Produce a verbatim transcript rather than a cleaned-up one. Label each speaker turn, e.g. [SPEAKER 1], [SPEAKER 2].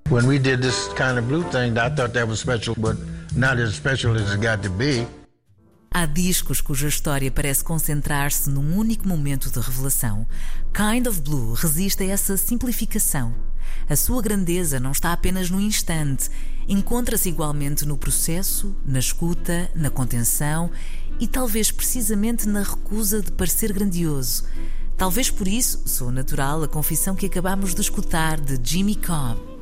[SPEAKER 1] When we did this Kind of Blue thing, I thought that was special, but not as special as it got to be.
[SPEAKER 2] Há discos cuja história parece concentrar-se num único momento de revelação. Kind of Blue resiste a essa simplificação. A sua grandeza não está apenas no instante, encontra-se igualmente no processo, na escuta, na contenção e talvez precisamente na recusa de parecer grandioso. Talvez por isso soa natural a confissão que acabamos de escutar de Jimmy Cobb.